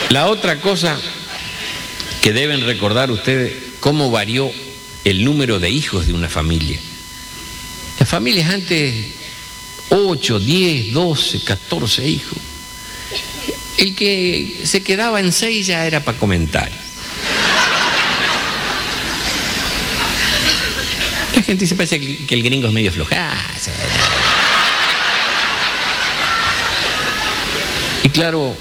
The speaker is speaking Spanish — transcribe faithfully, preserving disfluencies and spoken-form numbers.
La otra cosa que deben recordar ustedes, cómo varió el número de hijos de una familia. Las familias antes, ocho, diez, doce, catorce hijos. El que se quedaba en seis ya era para comentar. La gente se parece que el gringo es medio flojazo. Y claro,